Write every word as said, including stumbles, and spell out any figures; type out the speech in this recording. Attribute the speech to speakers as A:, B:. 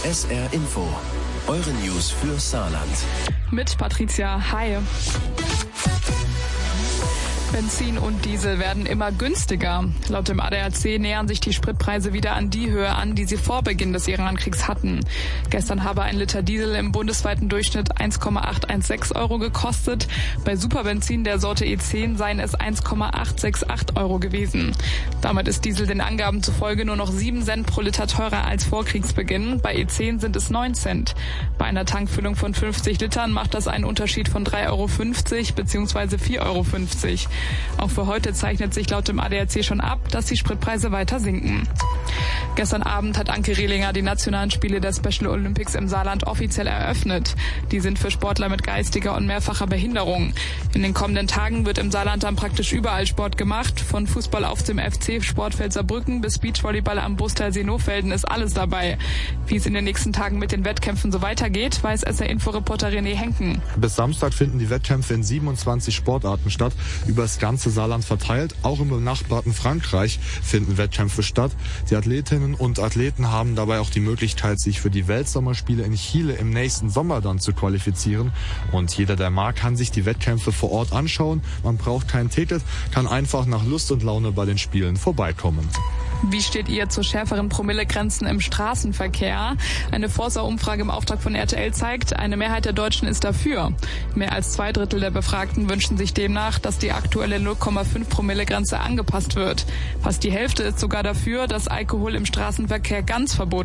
A: S R Info, eure News für Saarland.
B: Mit Patricia, hi. Benzin und Diesel werden immer günstiger. Laut dem A D A C nähern sich die Spritpreise wieder an die Höhe an, die sie vor Beginn des Irankriegs hatten. Gestern habe ein Liter Diesel im bundesweiten Durchschnitt eins Komma achthundertsechzehn Euro gekostet. Bei Superbenzin der Sorte E zehn seien es eins Komma achthunderachtundsechzig Euro gewesen. Damit ist Diesel den Angaben zufolge nur noch sieben Cent pro Liter teurer als vor Kriegsbeginn. Bei E zehn sind es neun Cent. Bei einer Tankfüllung von fünfzig Litern macht das einen Unterschied von drei Euro fünfzig bzw. vier Euro fünfzig. Auch für heute zeichnet sich laut dem A D A C schon ab, dass die Spritpreise weiter sinken. Gestern Abend hat Anke Rehlinger die nationalen Spiele der Special Olympics im Saarland offiziell eröffnet. Die sind für Sportler mit geistiger und mehrfacher Behinderung. In den kommenden Tagen wird im Saarland dann praktisch überall Sport gemacht. Von Fußball auf dem F C Sportfeld Saarbrücken bis Beachvolleyball am Brustal-Seenhofelden ist alles dabei. Wie es in den nächsten Tagen mit den Wettkämpfen so weitergeht, weiß S R-Info-Reporter René Henken.
C: Bis Samstag finden die Wettkämpfe in siebenundzwanzig Sportarten statt, über das ganze Saarland verteilt. Auch im benachbarten Frankreich finden Wettkämpfe statt. Die Athletinnen und Athleten haben dabei auch die Möglichkeit, sich für die Weltsommerspiele in Chile im nächsten Sommer dann zu qualifizieren. Und jeder, der mag, kann sich die Wettkämpfe vor Ort anschauen. Man braucht kein Ticket, kann einfach nach Lust und Laune bei den Spielen vorbeikommen.
B: Wie steht ihr zu schärferen Promillegrenzen im Straßenverkehr? Eine Forsa-Umfrage im Auftrag von R T L zeigt, eine Mehrheit der Deutschen ist dafür. Mehr als zwei Drittel der Befragten wünschen sich demnach, dass die aktuelle null Komma fünf Promille-Grenze angepasst wird. Fast die Hälfte ist sogar dafür, dass Alkohol im Straßenverkehr ganz verboten